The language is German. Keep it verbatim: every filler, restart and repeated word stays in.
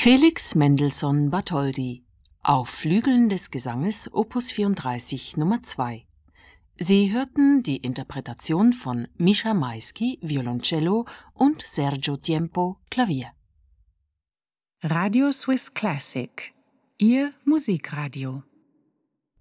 Felix Mendelssohn Bartholdy auf Flügeln des Gesanges Opus vierunddreißig Nummer zwei. Sie hörten die Interpretation von Mischa Maisky, Violoncello und Sergio Tiempo, Klavier. Radio Swiss Classic, Ihr Musikradio.